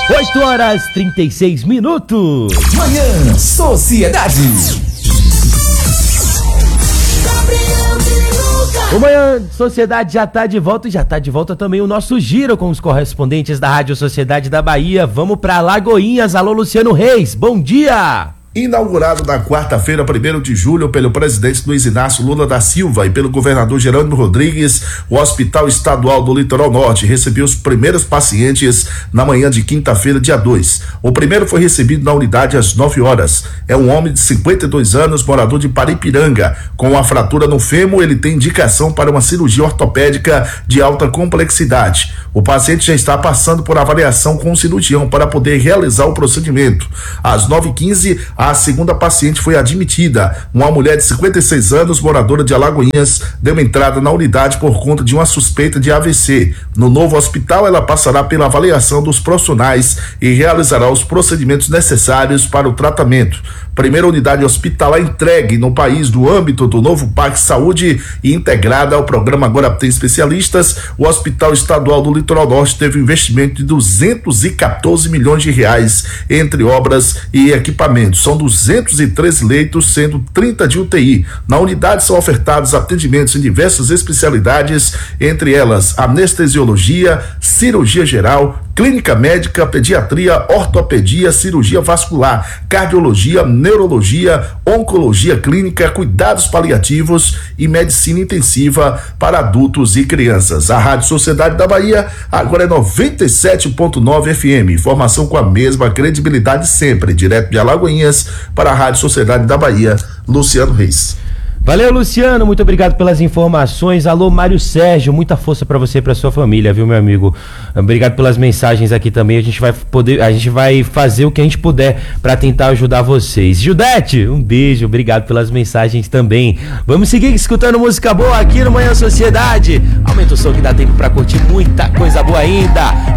8h36. Manhã Sociedade. O Manhã Sociedade já tá de volta e já tá de volta também o nosso giro com os correspondentes da Rádio Sociedade da Bahia. Vamos pra Lagoinhas. Alô, Luciano Reis, bom dia! Inaugurado na quarta-feira, 1º de julho, pelo presidente Luiz Inácio Lula da Silva e pelo governador Jerônimo Rodrigues, o Hospital Estadual do Litoral Norte recebeu os primeiros pacientes na manhã de quinta-feira, dia 2. O primeiro foi recebido na unidade às 9 horas. É um homem de 52 anos, morador de Paripiranga. Com uma fratura no fêmur, ele tem indicação para uma cirurgia ortopédica de alta complexidade. O paciente já está passando por avaliação com o cirurgião para poder realizar o procedimento. Às 9h15, a segunda paciente foi admitida. Uma mulher de 56 anos, moradora de Alagoinhas, deu entrada na unidade por conta de uma suspeita de AVC. No novo hospital, ela passará pela avaliação dos profissionais e realizará os procedimentos necessários para o tratamento. Primeira unidade hospitalar entregue no país do âmbito do novo Parque Saúde e integrada ao programa Agora Tem Especialistas, o Hospital Estadual do Litoral Norte teve um investimento de 214 milhões de reais entre obras e equipamentos. São 213 leitos, sendo 30 de UTI. Na unidade são ofertados atendimentos em diversas especialidades, entre elas anestesiologia, cirurgia geral, clínica médica, pediatria, ortopedia, cirurgia vascular, cardiologia, neurologia, oncologia clínica, cuidados paliativos e medicina intensiva para adultos e crianças. A Rádio Sociedade da Bahia agora é 97.9 FM. Informação com a mesma credibilidade sempre, direto de Alagoinhas para a Rádio Sociedade da Bahia, Luciano Reis. Valeu, Luciano, muito obrigado pelas informações. Alô, Mário Sérgio, muita força pra você e pra sua família, viu, meu amigo? Obrigado pelas mensagens aqui também. A gente vai fazer o que a gente puder pra tentar ajudar vocês. Judete, um beijo, obrigado pelas mensagens também. Vamos seguir escutando música boa aqui no Manhã Sociedade. Aumenta o som que dá tempo pra curtir muita coisa boa ainda.